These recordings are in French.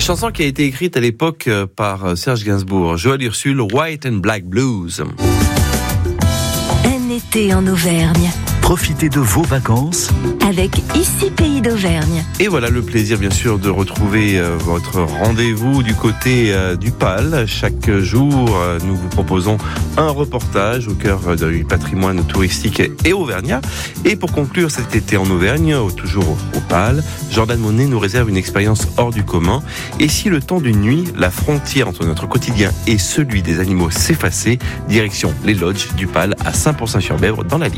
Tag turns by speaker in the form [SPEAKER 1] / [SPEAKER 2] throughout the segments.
[SPEAKER 1] Chanson qui a été écrite à l'époque par Serge Gainsbourg, Joël Ursule, White and Black Blues.
[SPEAKER 2] Un été en Auvergne.
[SPEAKER 3] Profitez de vos vacances
[SPEAKER 2] avec Ici Pays d'Auvergne.
[SPEAKER 1] Et voilà le plaisir bien sûr de retrouver votre rendez-vous du côté du PAL. Chaque jour, nous vous proposons un reportage au cœur du patrimoine touristique et auvergnat. Et pour conclure cet été en Auvergne, toujours au PAL, Jordan Monet nous réserve une expérience hors du commun. Et si le temps d'une nuit, la frontière entre notre quotidien et celui des animaux s'effaçait, direction les lodges du PAL à Saint-Pourçain-sur-Bèvre dans l'Allier.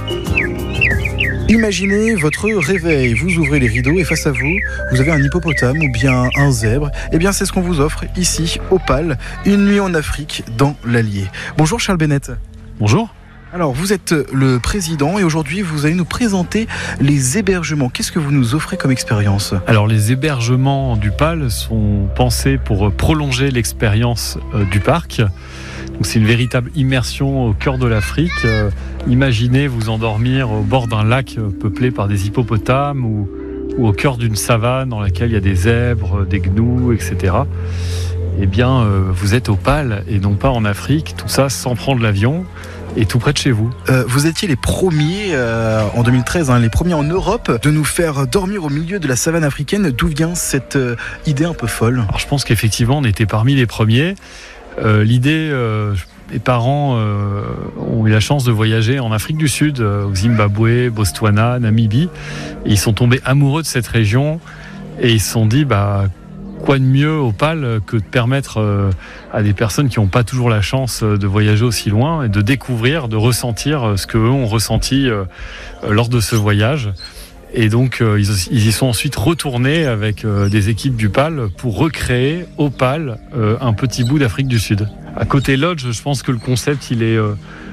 [SPEAKER 4] Imaginez votre réveil, vous ouvrez les rideaux et face à vous, vous avez un hippopotame ou bien un zèbre. Eh bien, c'est ce qu'on vous offre ici, au PAL, une nuit en Afrique, dans l'Allier. Bonjour Charles Bennett.
[SPEAKER 5] Bonjour.
[SPEAKER 4] Alors, vous êtes le président et aujourd'hui, vous allez nous présenter les hébergements. Qu'est-ce que vous nous offrez comme expérience ?
[SPEAKER 5] Alors, les hébergements du PAL sont pensés pour prolonger l'expérience du parc. Donc, c'est une véritable immersion au cœur de l'Afrique. Imaginez vous endormir au bord d'un lac peuplé par des hippopotames ou au cœur d'une savane dans laquelle il y a des zèbres, des gnous, etc. Eh bien, vous êtes au PAL et non pas en Afrique. Tout ça sans prendre l'avion et tout près de chez vous.
[SPEAKER 4] Vous étiez les premiers en 2013, les premiers en Europe de nous faire dormir au milieu de la savane africaine. D'où vient cette idée un peu folle ?
[SPEAKER 5] Alors, je pense qu'effectivement, on était parmi les premiers. L'idée, les parents ont eu la chance de voyager en Afrique du Sud, au Zimbabwe, Botswana, Namibie. Et ils sont tombés amoureux de cette région et ils se sont dit, quoi de mieux au PAL que de permettre à des personnes qui n'ont pas toujours la chance de voyager aussi loin et de découvrir, de ressentir ce qu'eux ont ressenti lors de ce voyage. Et donc, ils y sont ensuite retournés avec des équipes du PAL pour recréer au PAL un petit bout d'Afrique du Sud. À côté Lodge, je pense que le concept, il est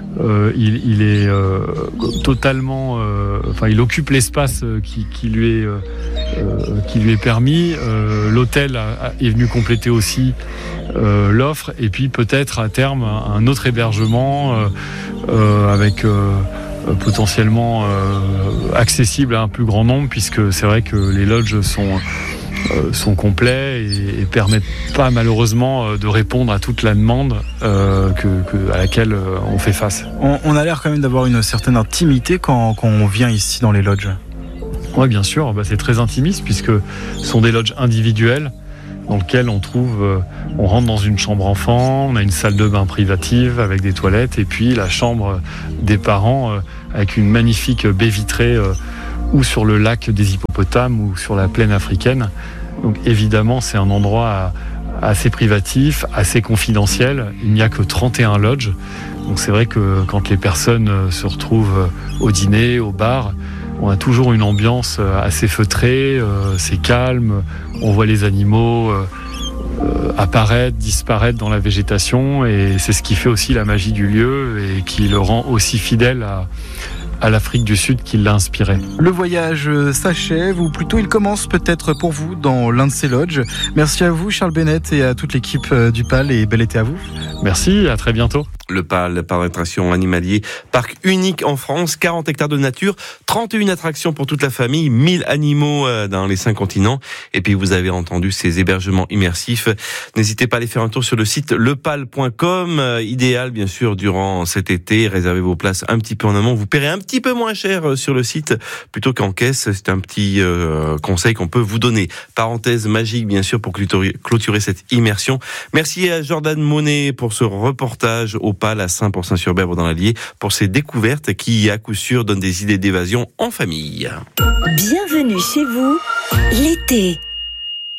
[SPEAKER 5] totalement... il occupe l'espace qui lui est permis. L'hôtel est venu compléter aussi l'offre. Et puis peut-être à terme, un autre hébergement avec... potentiellement accessible à un plus grand nombre, puisque c'est vrai que les lodges sont complets et permettent pas malheureusement de répondre à toute la demande à laquelle on fait face.
[SPEAKER 4] On a l'air quand même d'avoir une certaine intimité quand on vient ici dans les lodges.
[SPEAKER 5] Oui, bien sûr, c'est très intimiste puisque ce sont des lodges individuels dans lequel on rentre dans une chambre enfant, on a une salle de bain privative avec des toilettes et puis la chambre des parents avec une magnifique baie vitrée ou sur le lac des hippopotames ou sur la plaine africaine. Donc évidemment, c'est un endroit assez privatif, assez confidentiel. Il n'y a que 31 lodges. Donc c'est vrai que quand les personnes se retrouvent au dîner, au bar, on a toujours une ambiance assez feutrée, c'est calme, on voit les animaux apparaître, disparaître dans la végétation et c'est ce qui fait aussi la magie du lieu et qui le rend aussi fidèle à l'Afrique du Sud qui l'a inspiré.
[SPEAKER 4] Le voyage s'achève, ou plutôt il commence peut-être pour vous dans l'un de ces lodges. Merci à vous Charles Bennett et à toute l'équipe du PAL et bel été à vous.
[SPEAKER 5] Merci, à très bientôt.
[SPEAKER 1] Le PAL, parc d'attractions animalier, parc unique en France, 40 hectares de nature, 31 attractions pour toute la famille, 1000 animaux dans les 5 continents. Et puis vous avez entendu ces hébergements immersifs. N'hésitez pas à aller faire un tour sur le site lepal.com. Idéal bien sûr durant cet été. Réservez vos places un petit peu en amont. Vous paierez un petit peu moins cher sur le site plutôt qu'en caisse. C'est un petit conseil qu'on peut vous donner. Parenthèse magique bien sûr pour clôturer cette immersion. Merci à Jordan Monet pour ce reportage au PAL à Saint-Pourçain-sur-Bèvre dans l'Allier pour ces découvertes qui à coup sûr donnent des idées d'évasion en famille.
[SPEAKER 2] Bienvenue chez vous, l'été.